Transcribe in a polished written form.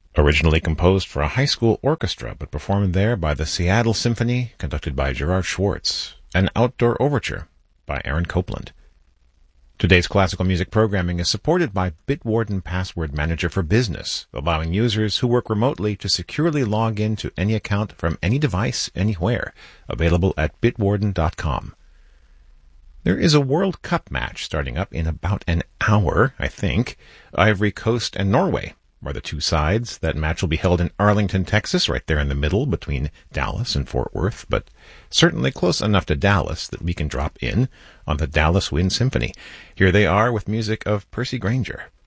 Originally composed for a high school orchestra, but performed there by the Seattle Symphony, conducted by Gerard Schwartz. An Outdoor Overture by Aaron Copland. Today's classical music programming is supported by Bitwarden Password Manager for Business, allowing users who work remotely to securely log in to any account from any device, anywhere. Available at bitwarden.com. There is a World Cup match starting up in about an hour, I think. Ivory Coast and Norway are the two sides. That match will be held in Arlington, Texas, right there in the middle between Dallas and Fort Worth, but certainly close enough to Dallas that we can drop in on the Dallas Wind Symphony. Here they are with music of Percy Grainger.